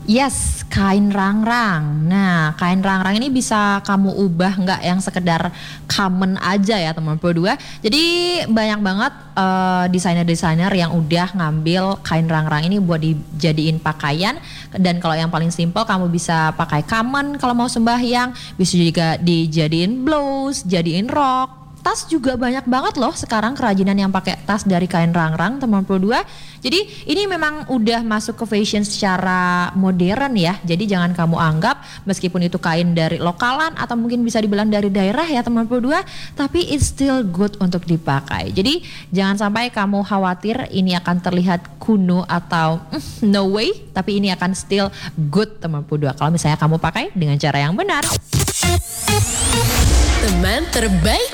Yes, kain rangrang. Nah, kain rangrang ini bisa kamu ubah nggak yang sekedar common aja ya teman berdua. Jadi banyak banget desainer-desainer yang udah ngambil kain rangrang ini buat dijadiin pakaian. Dan kalau yang paling simple kamu bisa pakai common kalau mau sembahyang, bisa juga dijadiin blouse, jadiin rok. Tas juga banyak banget loh sekarang kerajinan yang pakai tas dari kain rangrang teman berdua. Jadi ini memang udah masuk ke fashion secara modern ya. Jadi jangan kamu anggap meskipun itu kain dari lokalan atau mungkin bisa dibilang dari daerah ya teman berdua, tapi it's still good untuk dipakai. Jadi jangan sampai kamu khawatir ini akan terlihat kuno atau no way, tapi ini akan still good teman berdua kalau misalnya kamu pakai dengan cara yang benar. Teman terbaik